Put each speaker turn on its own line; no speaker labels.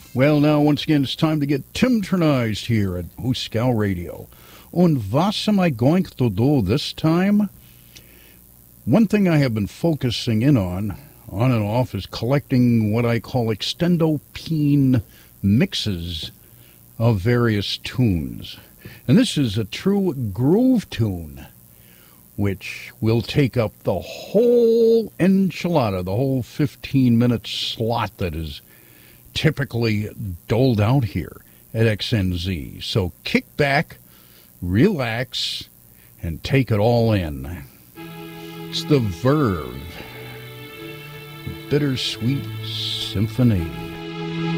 Well, now, once again, it's time to get Timtronized here at Huskow Radio. Und was am I going to do this time? One thing I have been focusing in on and off, is collecting what I call extendo-peen mixes of various tunes. And this is a true groove tune, which will take up the whole enchilada, the whole 15-minute slot that is typically doled out here at XNZ. So kick back, relax, and take it all in. It's the Verve Bittersweet Symphony.